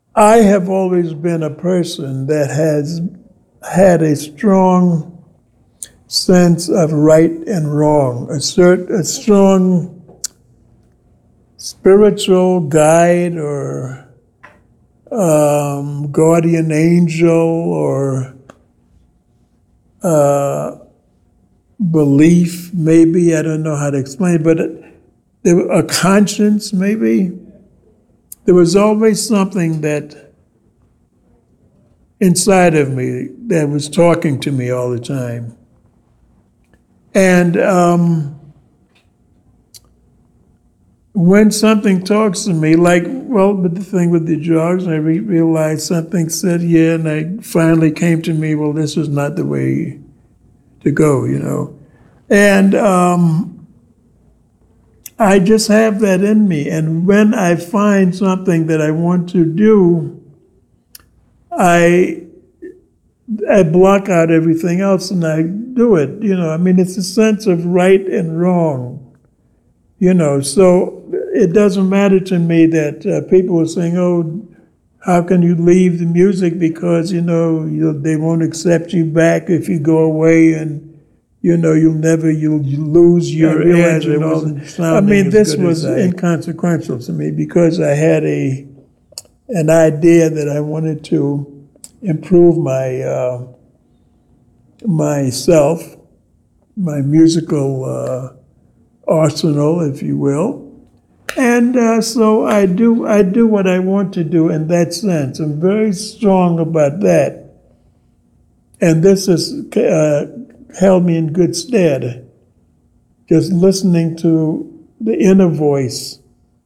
I have always been a person that has had a strong sense of right and wrong, a strong spiritual guide or guardian angel or belief, maybe. I don't know how to explain it, but a conscience, maybe. There was always something that inside of me that was talking to me all the time. And when something talks to me, but the thing with the drugs, I realized something said, yeah, and I finally came to me, well, this is not the way to go, And I just have that in me. And when I find something that I want to do, I block out everything else and I do it. It's a sense of right and wrong. So it doesn't matter to me that people are saying, "Oh, how can you leave the music because they won't accept you back if you go away and you'll lose your edge and all that." This was inconsequential to me because I had an idea that I wanted to improve myself, my musical arsenal, if you will. And so I do what I want to do in that sense. I'm very strong about that. And this has held me in good stead. Just listening to the inner voice,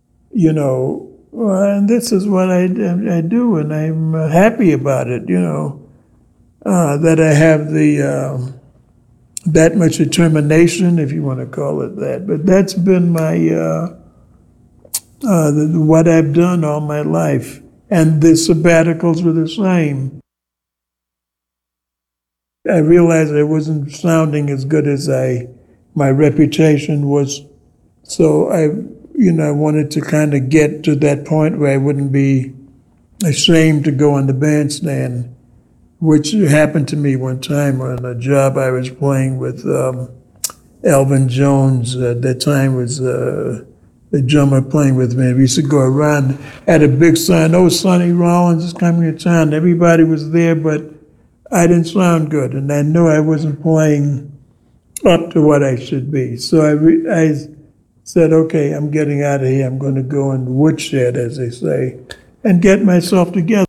and this is what I do, and I'm happy about it, that I have that much determination, if you want to call it that. But that's been my what I've done all my life. And the sabbaticals were the same. I realized I wasn't sounding as good as my reputation was. So I wanted to kind of get to that point where I wouldn't be ashamed to go on the bandstand, which happened to me one time on a job I was playing with Elvin Jones. At that time was the drummer playing with me. We used to go around, had a big sign, "Oh, Sonny Rollins is coming to town." Everybody was there, but I didn't sound good, and I knew I wasn't playing up to what I should be. So I said, okay, I'm getting out of here. I'm going to go in the woodshed, as they say, and get myself together.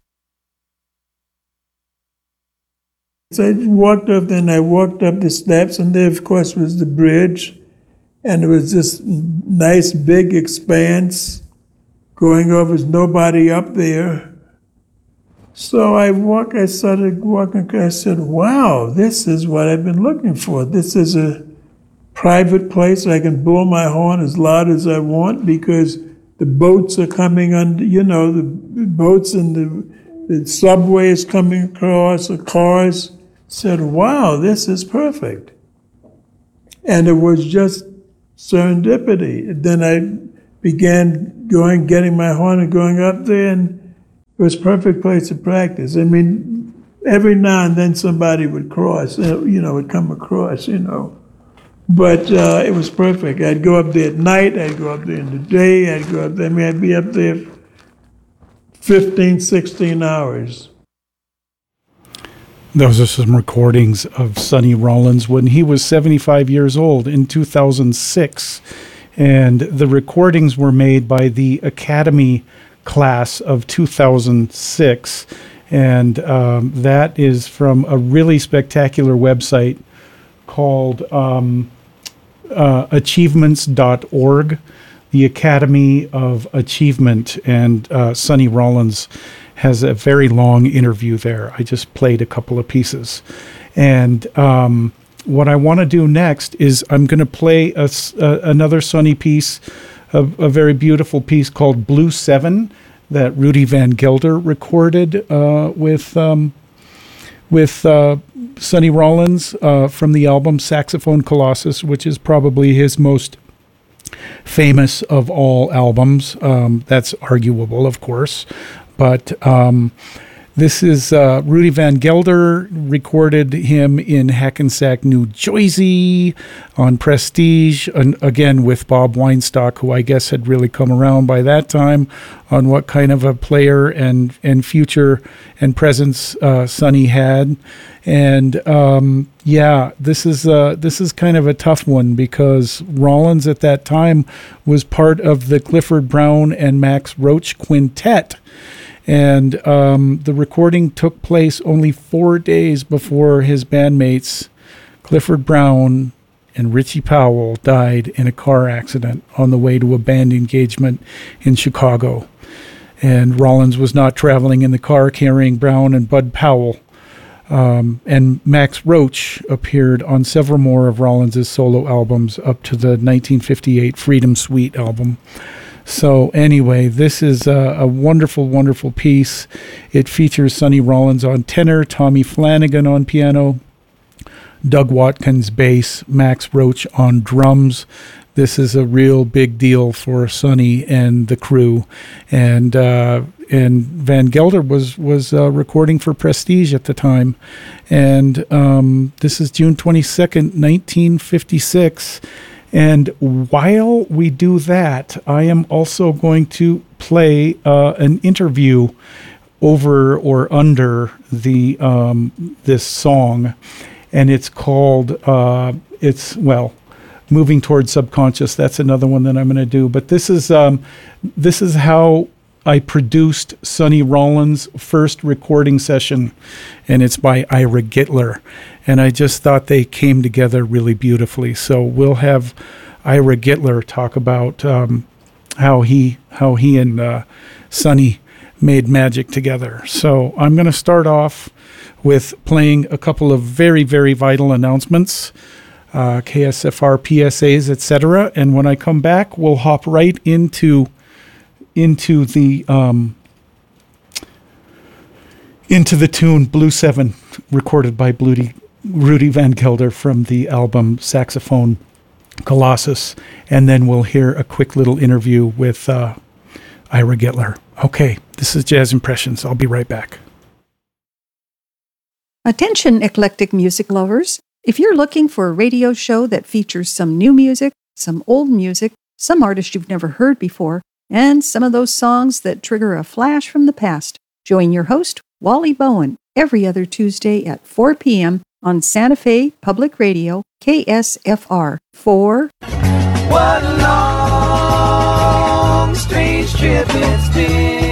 So I walked up the steps, and there, of course, was the bridge, and it was this nice big expanse going over. There's nobody up there. So I started walking, I said, wow, this is what I've been looking for. This is a private place. I can blow my horn as loud as I want because the boats are coming under, the boats and the subway is coming across, the cars. Said, wow, this is perfect. And it was just serendipity. Then I began getting my horn and going up there, and it was a perfect place to practice. Every now and then somebody would cross, would come across, But it was perfect. I'd go up there at night, I'd go up there in the day, I'd go up there, I'd be up there 15, 16 hours. Those are some recordings of Sonny Rollins when he was 75 years old in 2006. And the recordings were made by the Academy class of 2006. And that is from a really spectacular website called achievements.org, the Academy of Achievement. And Sonny Rollins has a very long interview there. I just played a couple of pieces. And what I want to do next is I'm going to play another Sonny piece, a very beautiful piece called Blue 7 that Rudy Van Gelder recorded with Sonny Rollins from the album Saxophone Colossus, which is probably his most famous of all albums. That's arguable, of course. But this is Rudy Van Gelder, recorded him in Hackensack, New Jersey on Prestige, and again with Bob Weinstock, who I guess had really come around by that time on what kind of a player and future and presence Sonny had. And this is kind of a tough one because Rollins at that time was part of the Clifford Brown and Max Roach quintet. And the recording took place only 4 days before his bandmates, Clifford Brown and Richie Powell, died in a car accident on the way to a band engagement in Chicago. And Rollins was not traveling in the car carrying Brown and Bud Powell. And Max Roach appeared on several more of Rollins' solo albums up to the 1958 Freedom Suite album. So anyway, this is a wonderful, wonderful piece. It features Sonny Rollins on tenor, Tommy Flanagan on piano, Doug Watkins bass, Max Roach on drums. This is a real big deal for Sonny and the crew. And Van Gelder was recording for Prestige at the time. And this is June 22nd, 1956. And while we do that, I am also going to play an interview over or under the this song, and it's called Moving Towards Subconscious. That's another one that I'm going to do. But this is how I produced Sonny Rollins' first recording session, and it's by Ira Gitler. And I just thought they came together really beautifully. So we'll have Ira Gitler talk about how he and Sonny made magic together. So I'm going to start off with playing a couple of very, very vital announcements, KSFR PSAs, etc. And when I come back, we'll hop right into the tune Blue 7, recorded by Rudy Van Gelder from the album Saxophone Colossus, and then we'll hear a quick little interview with Ira Gitler. Okay, this is Jazz Impressions. I'll be right back. Attention, eclectic music lovers. If you're looking for a radio show that features some new music, some old music, some artists you've never heard before, and some of those songs that trigger a flash from the past, join your host, Wally Bowen, every other Tuesday at 4 p.m. on Santa Fe Public Radio, KSFR, for What a long, strange trip it's been.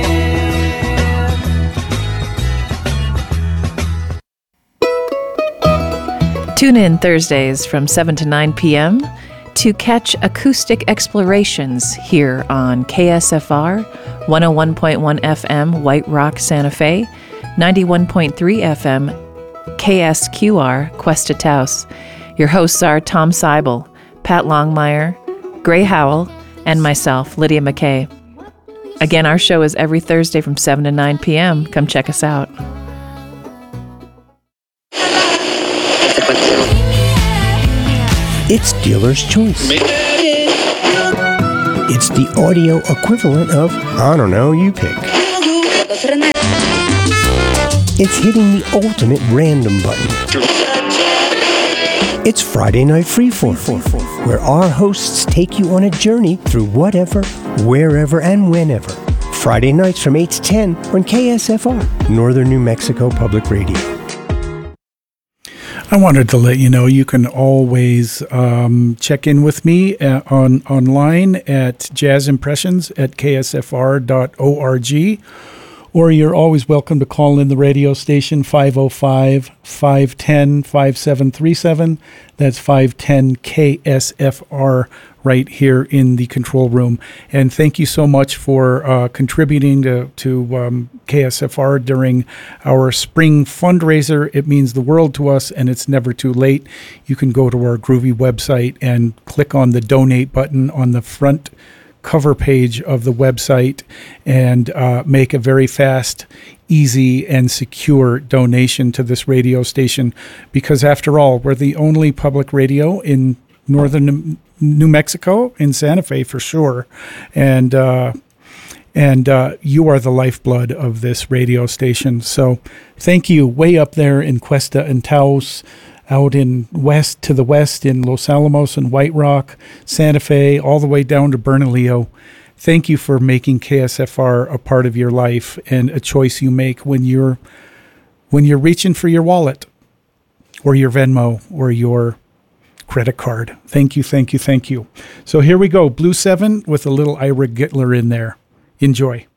Tune in Thursdays from 7 to 9 p.m. to catch acoustic explorations here on KSFR, 101.1 FM, White Rock, Santa Fe, 91.3 FM, KSQR, Cuesta Taos. Your hosts are Tom Seibel, Pat Longmire, Gray Howell, and myself, Lydia McKay. Again, our show is every Thursday from 7 to 9 p.m. Come check us out. It's Dealer's Choice. It's the audio equivalent of, I don't know, you pick. It's hitting the ultimate random button. It's Friday Night Freeform, where our hosts take you on a journey through whatever, wherever, and whenever. Friday nights from 8 to 10 on KSFR, Northern New Mexico Public Radio. I wanted to let you know you can always check in with me online at jazzimpressions@ksfr.org, or you're always welcome to call in the radio station 505-510-5737. That's 510 KSFR right here in the control room. And thank you so much for contributing to KSFR during our spring fundraiser. It means the world to us, and it's never too late. You can go to our groovy website and click on the donate button on the front cover page of the website and make a very fast, easy, and secure donation to this radio station, because after all, we're the only public radio in northern New Mexico, in Santa Fe for sure, and And you are the lifeblood of this radio station. So thank you way up there in Cuesta and Taos, out in the west in Los Alamos and White Rock, Santa Fe, all the way down to Bernalillo. Thank you for making KSFR a part of your life and a choice you make when you're reaching for your wallet or your Venmo or your credit card. Thank you, thank you, thank you. So here we go. Blue 7 with a little Ira Gittler in there. Enjoy.